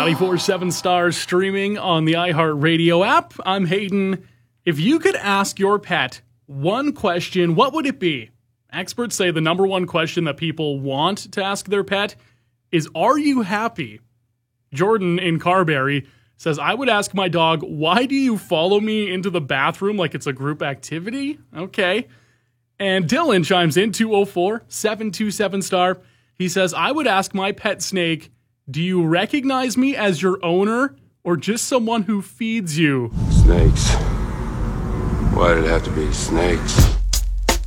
94.7 Stars streaming on the iHeartRadio app. I'm Hayden. If you could ask your pet one question, what would it be? Experts say the number one question that people want to ask their pet is, are you happy? Jordan in Carberry says, I would ask my dog, why do you follow me into the bathroom like it's a group activity? Okay. And Dylan chimes in, 204-727-STAR. He says, I would ask my pet snake, do you recognize me as your owner or just someone who feeds you? Snakes. Why did it have to be snakes?